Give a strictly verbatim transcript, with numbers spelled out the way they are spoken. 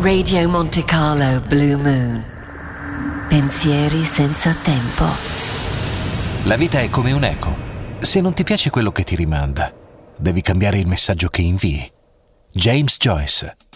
Radio Monte Carlo Blue Moon. Pensieri senza tempo. La vita è come un eco. Se non ti piace quello che ti rimanda, devi cambiare il messaggio che invii. James Joyce.